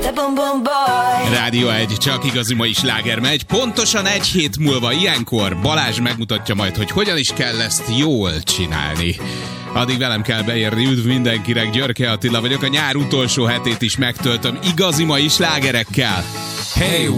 Rádió 1, csak igazi mai sláger megy. Pontosan egy hét múlva ilyenkor Balázs megmutatja majd, hogy hogyan is kell ezt jól csinálni. Addig velem kell beérni. Üdv mindenkinek, Györke Attila vagyok. A nyár utolsó hetét is megtöltöm igazi mai slágerekkel. Hey!